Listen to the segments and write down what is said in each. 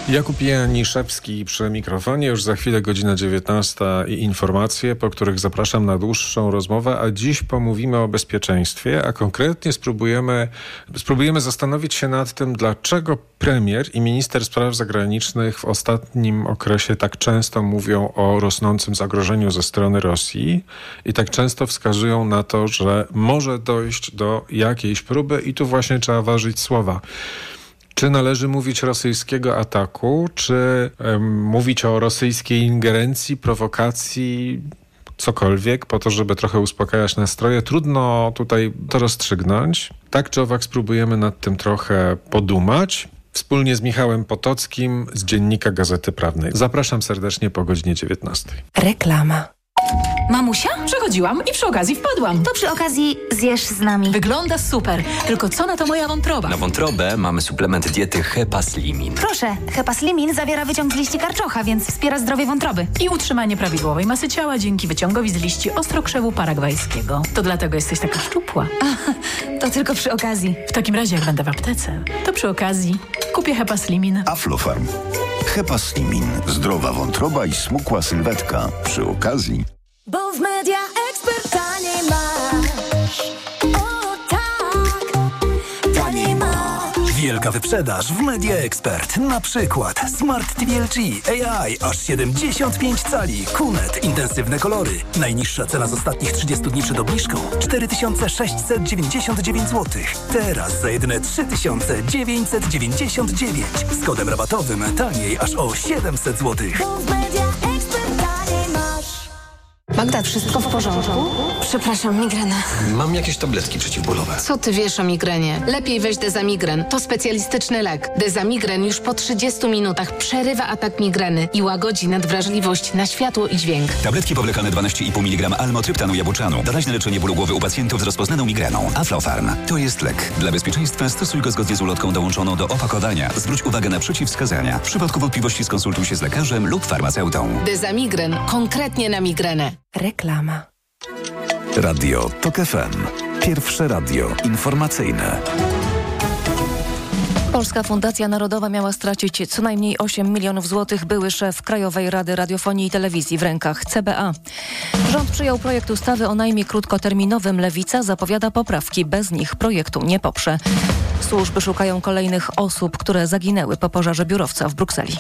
Jakub Janiszewski przy mikrofonie. Już za chwilę godzina 19 i informacje, po których zapraszam na dłuższą rozmowę, a dziś pomówimy o bezpieczeństwie, a konkretnie spróbujemy zastanowić się nad tym, dlaczego premier i minister spraw zagranicznych w ostatnim okresie tak często mówią o rosnącym zagrożeniu ze strony Rosji i tak często wskazują na to, że może dojść do jakiejś próby i tu właśnie trzeba ważyć słowa. Czy należy mówić rosyjskiego ataku, czy mówić o rosyjskiej ingerencji, prowokacji, cokolwiek, po to, żeby trochę uspokajać nastroje? Trudno tutaj to rozstrzygnąć. Tak czy owak spróbujemy nad tym trochę podumać. Wspólnie z Michałem Potockim z Dziennika Gazety Prawnej. Zapraszam serdecznie po godzinie 19. Reklama. Mamusia? Przechodziłam i przy okazji wpadłam. To przy okazji zjesz z nami. Wygląda super, tylko co na to moja wątroba? Na wątrobę mamy suplement diety Hepaslimin. Proszę, Hepaslimin zawiera wyciąg z liści karczocha, więc wspiera zdrowie wątroby. I utrzymanie prawidłowej masy ciała dzięki wyciągowi z liści ostrokrzewu paragwajskiego. To dlatego jesteś taka szczupła. To tylko przy okazji. W takim razie, jak będę w aptece, to przy okazji kupię Hepaslimin. Aflofarm. Hepaslimin. Zdrowa wątroba i smukła sylwetka. Przy okazji. Bo w Media Expert taniej masz. O tak, taniej masz. Wielka wyprzedaż w Media Expert. Na przykład Smart TV LG AI aż 75 cali. QNET intensywne kolory. Najniższa cena z ostatnich 30 dni przed obniżką 4699 zł. Teraz za jedyne 3999. Z kodem rabatowym taniej aż o 700 zł. Bo w Media Expert taniej masz. Magda, wszystko w porządku? Przepraszam, migrena. Mam jakieś tabletki przeciwbólowe. Co ty wiesz o migrenie? Lepiej weź Dezamigren. To specjalistyczny lek. Dezamigren już po 30 minutach przerywa atak migreny i łagodzi nadwrażliwość na światło i dźwięk. Tabletki powlekane 12,5 mg almotryptanu jabłczanu. Doraźne leczenie bólu głowy u pacjentów z rozpoznaną migreną. Aflofarm. To jest lek. Dla bezpieczeństwa stosuj go zgodnie z ulotką dołączoną do opakowania. Zwróć uwagę na przeciwwskazania. W przypadku wątpliwości skonsultuj się z lekarzem lub farmaceutą. Dezamigren. Konkretnie na migrenę. Reklama. Radio TOK FM. Pierwsze radio informacyjne. Polska Fundacja Narodowa miała stracić co najmniej 8 milionów złotych. Były szef Krajowej Rady Radiofonii i Telewizji w rękach CBA. Rząd przyjął projekt ustawy o najmie krótkoterminowym. Lewica zapowiada poprawki. Bez nich projektu nie poprze. Służby szukają kolejnych osób, które zaginęły po pożarze biurowca w Brukseli.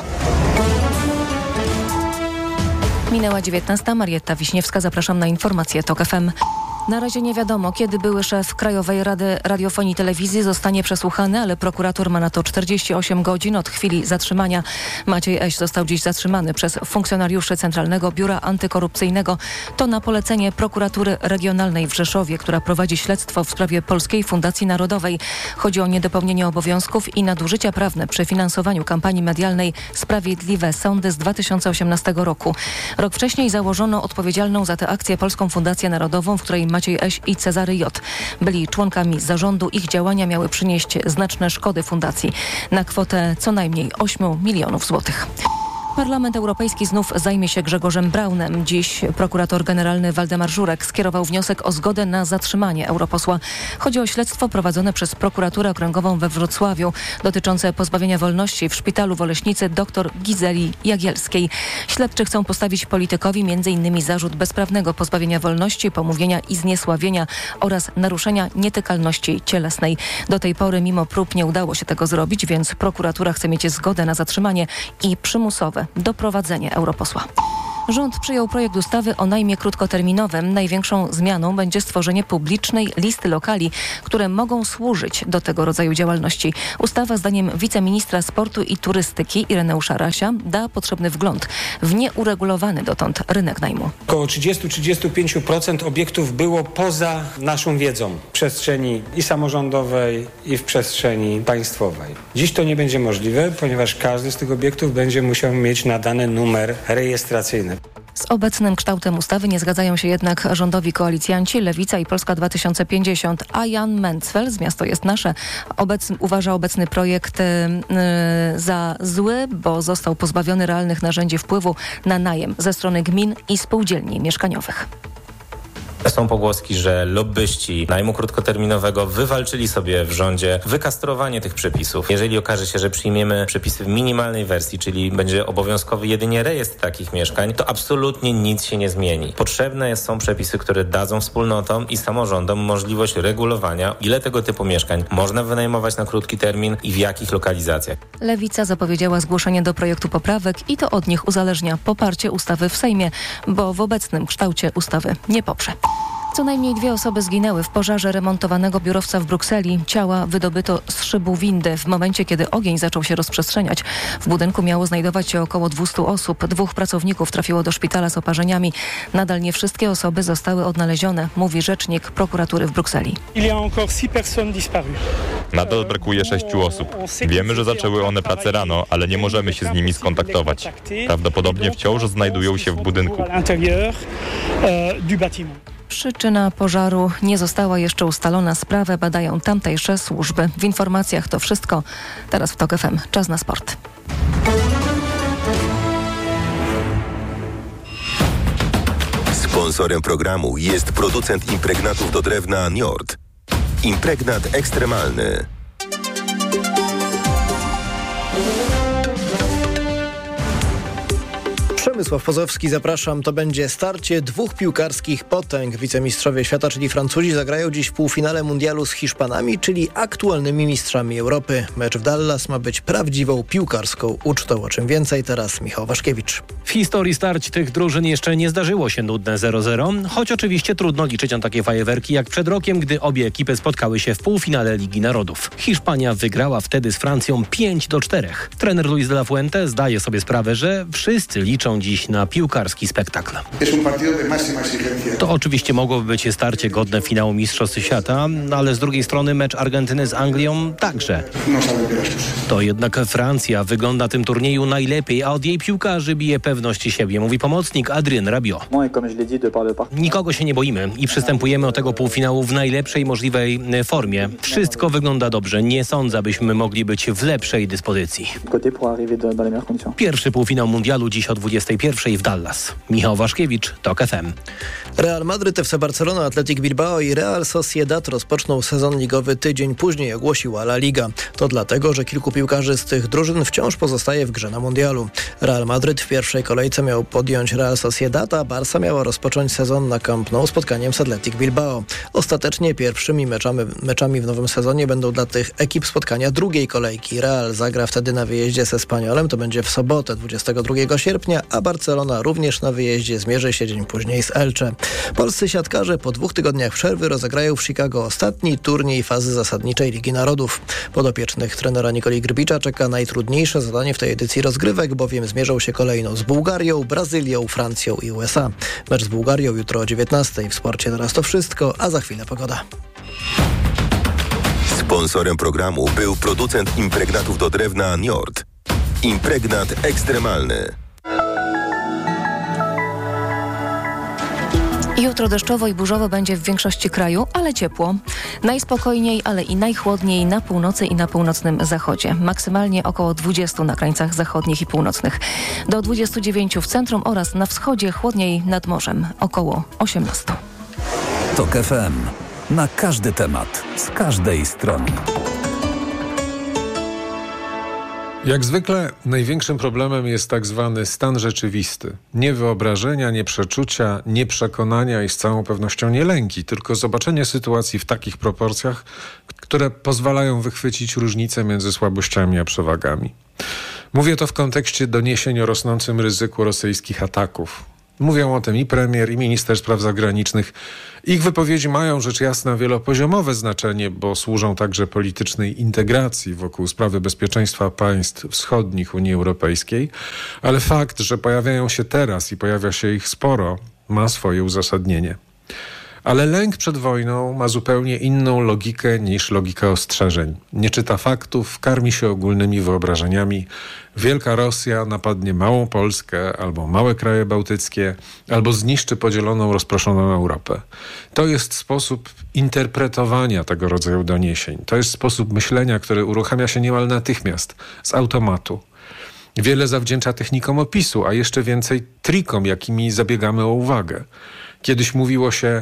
Minęła 19. Marietta Wiśniewska. Zapraszam na informacje TOK FM. Na razie nie wiadomo, kiedy były szef Krajowej Rady Radiofonii i Telewizji zostanie przesłuchany, ale prokurator ma na to 48 godzin od chwili zatrzymania. Maciej Eś został dziś zatrzymany przez funkcjonariuszy Centralnego Biura Antykorupcyjnego. To na polecenie prokuratury regionalnej w Rzeszowie, która prowadzi śledztwo w sprawie Polskiej Fundacji Narodowej. Chodzi o niedopełnienie obowiązków i nadużycia prawne przy finansowaniu kampanii medialnej Sprawiedliwe Sądy z 2018 roku. Rok wcześniej założono odpowiedzialną za tę akcję Polską Fundację Narodową, w której Maciej Eś i Cezary J. byli członkami zarządu. Ich działania miały przynieść znaczne szkody fundacji na kwotę co najmniej 8 milionów złotych. Parlament Europejski znów zajmie się Grzegorzem Braunem. Dziś prokurator generalny Waldemar Żurek skierował wniosek o zgodę na zatrzymanie europosła. Chodzi o śledztwo prowadzone przez prokuraturę okręgową we Wrocławiu dotyczące pozbawienia wolności w szpitalu w Oleśnicy dr Gizeli Jagielskiej. Śledczy chcą postawić politykowi m.in. zarzut bezprawnego pozbawienia wolności, pomówienia i zniesławienia oraz naruszenia nietykalności cielesnej. Do tej pory mimo prób nie udało się tego zrobić, więc prokuratura chce mieć zgodę na zatrzymanie i przymusowe doprowadzenie europosła. Rząd przyjął projekt ustawy o najmie krótkoterminowym. Największą zmianą będzie stworzenie publicznej listy lokali, które mogą służyć do tego rodzaju działalności. Ustawa, zdaniem wiceministra sportu i turystyki Ireneusza Rasia, da potrzebny wgląd w nieuregulowany dotąd rynek najmu. Około 30-35% obiektów było poza naszą wiedzą w przestrzeni i samorządowej, i w przestrzeni państwowej. Dziś to nie będzie możliwe, ponieważ każdy z tych obiektów będzie musiał mieć nadany numer rejestracyjny. Z obecnym kształtem ustawy nie zgadzają się jednak rządowi koalicjanci Lewica i Polska 2050, a Jan Mencfel z Miasto jest Nasze uważa obecny projekt za zły, bo został pozbawiony realnych narzędzi wpływu na najem ze strony gmin i spółdzielni mieszkaniowych. Są pogłoski, że lobbyści najmu krótkoterminowego wywalczyli sobie w rządzie wykastrowanie tych przepisów. Jeżeli okaże się, że przyjmiemy przepisy w minimalnej wersji, czyli będzie obowiązkowy jedynie rejestr takich mieszkań, to absolutnie nic się nie zmieni. Potrzebne są przepisy, które dadzą wspólnotom i samorządom możliwość regulowania, ile tego typu mieszkań można wynajmować na krótki termin i w jakich lokalizacjach. Lewica zapowiedziała zgłoszenie do projektu poprawek i to od nich uzależnia poparcie ustawy w Sejmie, bo w obecnym kształcie ustawy nie poprze. Co najmniej 2 osoby zginęły w pożarze remontowanego biurowca w Brukseli. Ciała wydobyto z szybu windy. W momencie, kiedy ogień zaczął się rozprzestrzeniać, w budynku miało znajdować się około 200 osób. 2 pracowników trafiło do szpitala z oparzeniami. Nadal nie wszystkie osoby zostały odnalezione, mówi rzecznik prokuratury w Brukseli. Nadal brakuje 6 osób. Wiemy, że zaczęły one pracę rano, ale nie możemy się z nimi skontaktować. Prawdopodobnie wciąż znajdują się w budynku. Przyczyna pożaru nie została jeszcze ustalona. Sprawę badają tamtejsze służby. W informacjach to wszystko. Teraz w TOK FM. Czas na sport. Sponsorem programu jest producent impregnatów do drewna Njord. Impregnat ekstremalny. Przemysław Pozowski, zapraszam. To będzie starcie 2 piłkarskich potęg. Wicemistrzowie świata, czyli Francuzi, zagrają dziś w półfinale mundialu z Hiszpanami, czyli aktualnymi mistrzami Europy. Mecz w Dallas ma być prawdziwą piłkarską ucztą. O czym więcej teraz Michał Waszkiewicz. W historii starć tych drużyn jeszcze nie zdarzyło się nudne 0-0, choć oczywiście trudno liczyć na takie fajerwerki jak przed rokiem, gdy obie ekipy spotkały się w półfinale Ligi Narodów. Hiszpania wygrała wtedy z Francją 5-4. Trener Luis de la Fuente zdaje sobie sprawę, że wszyscy liczą dziś na piłkarski spektakl. To oczywiście mogłoby być starcie godne finału Mistrzostw Świata, ale z drugiej strony mecz Argentyny z Anglią także. To jednak Francja wygląda na tym turnieju najlepiej, a od jej piłkarzy bije pewność siebie, mówi pomocnik Adrien Rabiot. Nikogo się nie boimy i przystępujemy do tego półfinału w najlepszej możliwej formie. Wszystko wygląda dobrze. Nie sądzę, byśmy mogli być w lepszej dyspozycji. Pierwszy półfinał mundialu dziś o 21:00 w Dallas. Michał Waszkiewicz, TOK FM. Real Madryt, FC Barcelona, Athletic Bilbao i Real Sociedad rozpoczną sezon ligowy tydzień później, ogłosiła La Liga. To dlatego, że kilku piłkarzy z tych drużyn wciąż pozostaje w grze na mundialu. Real Madryt w pierwszej kolejce miał podjąć Real Sociedad, a Barca miała rozpocząć sezon na Camp Nou spotkaniem z Athletic Bilbao. Ostatecznie pierwszymi meczami w nowym sezonie będą dla tych ekip spotkania drugiej kolejki. Real zagra wtedy na wyjeździe z Espanyolem, to będzie w sobotę 22 sierpnia, a Barcelona również na wyjeździe zmierzy się dzień później z Elche. Polscy siatkarze po 2 tygodniach przerwy rozegrają w Chicago ostatni turniej fazy zasadniczej Ligi Narodów. Podopiecznych trenera Nikoli Grbicza czeka najtrudniejsze zadanie w tej edycji rozgrywek, bowiem zmierzą się kolejno z Bułgarią, Brazylią, Francją i USA. Mecz z Bułgarią jutro o 19:00. W sporcie teraz to wszystko, a za chwilę pogoda. Sponsorem programu był producent impregnatów do drewna Njord. Impregnat ekstremalny. Jutro deszczowo i burzowo będzie w większości kraju, ale ciepło. Najspokojniej, ale i najchłodniej na północy i na północnym zachodzie. Maksymalnie około 20 na krańcach zachodnich i północnych. Do 29 w centrum oraz na wschodzie, chłodniej nad morzem, około 18. TOK FM. Na każdy temat, z każdej strony. Jak zwykle największym problemem jest tak zwany stan rzeczywisty. Nie wyobrażenia, nie przeczucia, nie przekonania i z całą pewnością nie lęki, tylko zobaczenie sytuacji w takich proporcjach, które pozwalają wychwycić różnice między słabościami a przewagami. Mówię to w kontekście doniesień o rosnącym ryzyku rosyjskich ataków. Mówią o tym i premier, i minister spraw zagranicznych. Ich wypowiedzi mają rzecz jasna wielopoziomowe znaczenie, bo służą także politycznej integracji wokół sprawy bezpieczeństwa państw wschodnich Unii Europejskiej, ale fakt, że pojawiają się teraz i pojawia się ich sporo, ma swoje uzasadnienie. Ale lęk przed wojną ma zupełnie inną logikę niż logika ostrzeżeń. Nie czyta faktów, karmi się ogólnymi wyobrażeniami. Wielka Rosja napadnie małą Polskę albo małe kraje bałtyckie, albo zniszczy podzieloną, rozproszoną Europę. To jest sposób interpretowania tego rodzaju doniesień. To jest sposób myślenia, który uruchamia się niemal natychmiast, z automatu. Wiele zawdzięcza technikom opisu, a jeszcze więcej trikom, jakimi zabiegamy o uwagę. Kiedyś mówiło się: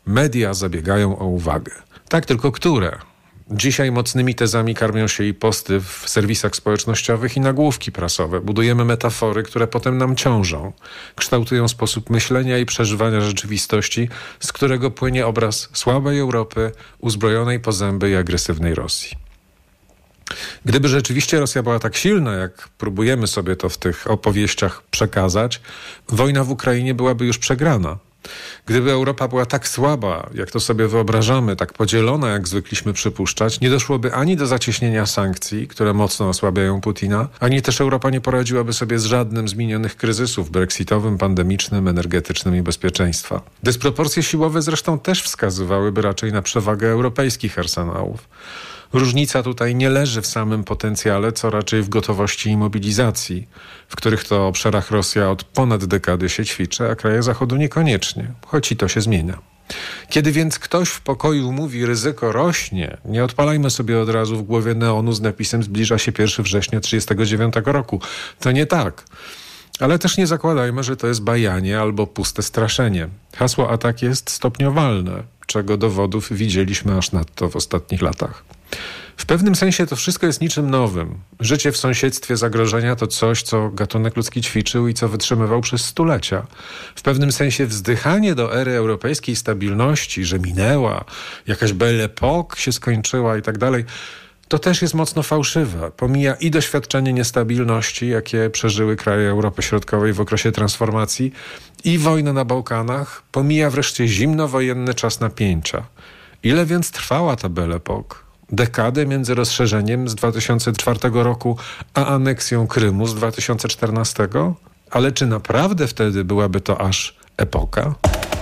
Media zabiegają o uwagę. Tak, tylko które? Dzisiaj mocnymi tezami karmią się i posty w serwisach społecznościowych i nagłówki prasowe. Budujemy metafory, które potem nam ciążą. Kształtują sposób myślenia i przeżywania rzeczywistości, z którego płynie obraz słabej Europy, uzbrojonej po zęby i agresywnej Rosji. Gdyby rzeczywiście Rosja była tak silna, jak próbujemy sobie to w tych opowieściach przekazać, wojna w Ukrainie byłaby już przegrana. Gdyby Europa była tak słaba, jak to sobie wyobrażamy, tak podzielona, jak zwykliśmy przypuszczać, nie doszłoby ani do zacieśnienia sankcji, które mocno osłabiają Putina, ani też Europa nie poradziłaby sobie z żadnym z minionych kryzysów brexitowym, pandemicznym, energetycznym i bezpieczeństwa. Dysproporcje siłowe zresztą też wskazywałyby raczej na przewagę europejskich arsenałów. Różnica tutaj nie leży w samym potencjale, co raczej w gotowości i mobilizacji, w których to obszarach Rosja od ponad dekady się ćwiczy, a kraje Zachodu niekoniecznie, choć i to się zmienia. Kiedy więc ktoś w pokoju mówi ryzyko rośnie, nie odpalajmy sobie od razu w głowie neonu z napisem zbliża się 1 września 1939 roku. To nie tak. Ale też nie zakładajmy, że to jest bajanie albo puste straszenie. Hasło atak jest stopniowalne, czego dowodów widzieliśmy aż nadto w ostatnich latach. W pewnym sensie to wszystko jest niczym nowym. Życie w sąsiedztwie zagrożenia to coś, co gatunek ludzki ćwiczył i co wytrzymywał przez stulecia. W pewnym sensie wzdychanie do ery europejskiej stabilności, że minęła, jakaś belle époque się skończyła i tak dalej, to też jest mocno fałszywe. Pomija i doświadczenie niestabilności, jakie przeżyły kraje Europy Środkowej w okresie transformacji, i wojnę na Bałkanach, pomija wreszcie zimnowojenny czas napięcia. Ile więc trwała ta belle époque? Dekadę między rozszerzeniem z 2004 roku a aneksją Krymu z 2014? Ale czy naprawdę wtedy byłaby to aż epoka?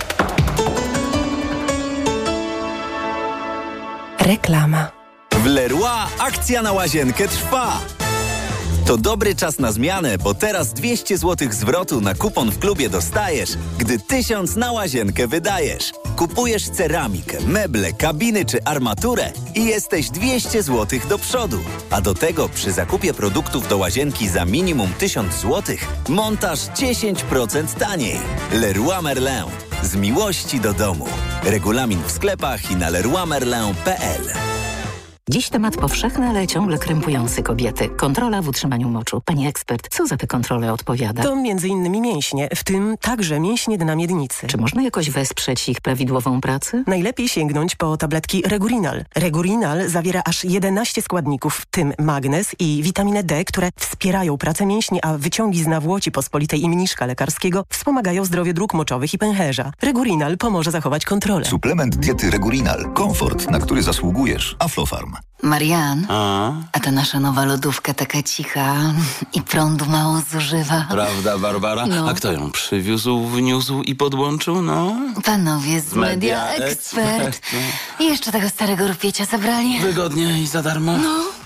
Reklama. W Leroy akcja na łazienkę trwa. To dobry czas na zmianę, bo teraz 200 zł zwrotu na kupon w klubie dostajesz, gdy 1000 na łazienkę wydajesz. Kupujesz ceramikę, meble, kabiny czy armaturę i jesteś 200 zł do przodu. A do tego przy zakupie produktów do łazienki za minimum 1000 zł montaż 10% taniej. Leroy Merlin. Z miłości do domu. Regulamin w sklepach i na leroymerlin.pl. Dziś temat powszechny, ale ciągle krępujący kobiety. Kontrola w utrzymaniu moczu. Pani ekspert, co za tę kontrolę odpowiada? To m.in. mięśnie, w tym także mięśnie dna miednicy. Czy można jakoś wesprzeć ich prawidłową pracę? Najlepiej sięgnąć po tabletki Regurinal. Regurinal zawiera aż 11 składników, w tym magnez i witaminę D, które wspierają pracę mięśni, a wyciągi z nawłoci pospolitej i mniszka lekarskiego wspomagają zdrowie dróg moczowych i pęcherza. Regurinal pomoże zachować kontrolę. Suplement diety Regurinal. Komfort, na który zasługujesz. Aflofarm. Marian, a ta nasza nowa lodówka taka cicha i prądu mało zużywa. Prawda, Barbara? No. A kto ją przywiózł, wniósł i podłączył, no? Panowie z Media Expert. I jeszcze tego starego rupiecia zabrali. Wygodnie i za darmo? No.